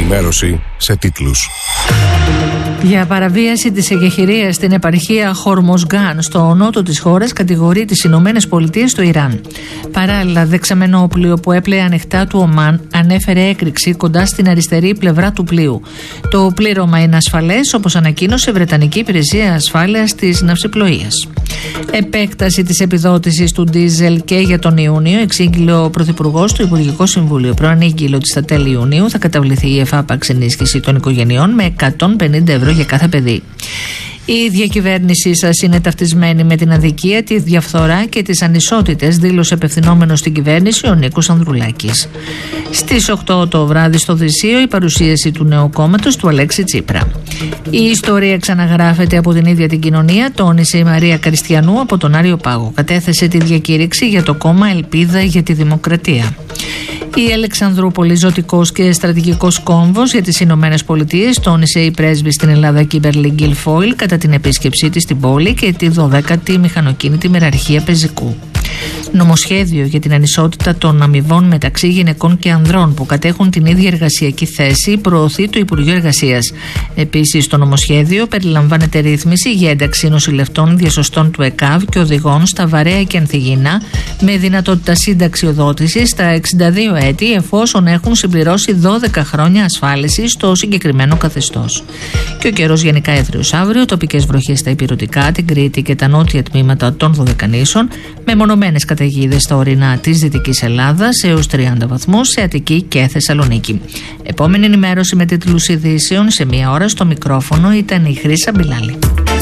ενημέρωση σε τίτλους. Για παραβίαση της εγκεχηρίας στην επαρχία Χορμοσγκάν στο νότο της χώρας κατηγορεί τις Ηνωμένες Πολιτείες στο Ιράν. Παράλληλα, δεξαμενό πλοίο που έπλεε ανοιχτά του Ομάν ανέφερε έκρηξη κοντά στην αριστερή πλευρά του πλοίου. Το πλήρωμα είναι ασφαλές, όπως ανακοίνωσε η Βρετανική Υπηρεσία Ασφάλειας της Ναυσιπλοείας. Επέκταση της επιδότησης του ντίζελ και για τον Ιούνιο εξήγηλε ο Πρωθυπουργός του Υπουργικό Συμβούλιο. Προανήγγειλε ότι στα τέλη Ιουνίου θα καταβληθεί η εφάπαξ ενίσχυση των οικογενειών με 150 ευρώ για κάθε παιδί. Η διακυβέρνησή σας είναι ταυτισμένη με την αδικία, τη διαφθορά και τις ανισότητες, δήλωσε απευθυνόμενος στην κυβέρνηση ο Νίκος Ανδρουλάκης. Στις 8 το βράδυ στο Δυσείο η παρουσίαση του νέου κόμματος του Αλέξη Τσίπρα. Η ιστορία ξαναγράφεται από την ίδια την κοινωνία, τόνισε η Μαρία Κριστιανού από τον Άριο Πάγο. Κατέθεσε τη διακήρυξη για το κόμμα Ελπίδα για τη Δημοκρατία. Η Αλεξανδρούπολη, ζωτικός και στρατηγικός κόμβος για τις Ηνωμένες Πολιτείες, τόνισε η πρέσβη στην Ελλάδα Κίμπερλι Γκιλφόιλ κατά την επίσκεψή της στην πόλη και τη 12η μηχανοκίνητη μεραρχία πεζικού. Νομοσχέδιο για την ανισότητα των αμοιβών μεταξύ γυναικών και ανδρών που κατέχουν την ίδια εργασιακή θέση προωθεί το Υπουργείο Εργασίας. Επίσης, το νομοσχέδιο περιλαμβάνεται ρύθμιση για ένταξη νοσηλευτών διασωστών του ΕΚΑΒ και οδηγών στα βαρέα και ανθυγιεινά με δυνατότητα συνταξιοδότησης στα 62 έτη εφόσον έχουν συμπληρώσει 12 χρόνια ασφάλισης στο συγκεκριμένο καθεστώς. Και ο καιρός γενικά έθριος αύριο, τοπικές βροχές στα ηπειρωτικά, την Κρήτη και τα νότια τμήματα των Δωδεκανήσων, με μονομένες καταιγίδες στα ορεινά της Δυτικής Ελλάδας έως 30 βαθμούς σε Αττική και Θεσσαλονίκη. Επόμενη ενημέρωση με τίτλους ειδήσεων σε μία ώρα. Στο μικρόφωνο ήταν η Χρύσα Μπιλάλη.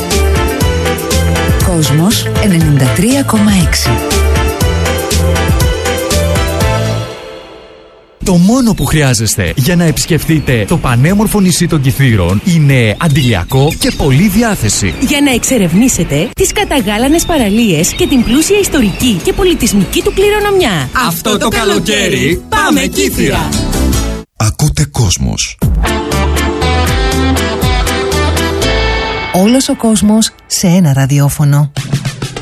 Κόσμος 93,6. Το μόνο που χρειάζεστε για να επισκεφτείτε το πανέμορφο νησί των Κιθήρων είναι αντιλιακό και πολλή διάθεση. Για να εξερευνήσετε τις καταγάλανες παραλίες και την πλούσια ιστορική και πολιτισμική του κληρονομιά. Αυτό το καλοκαίρι πάμε Κίθυρα! Ακούτε Κόσμος. Όλος ο κόσμος σε ένα ραδιόφωνο.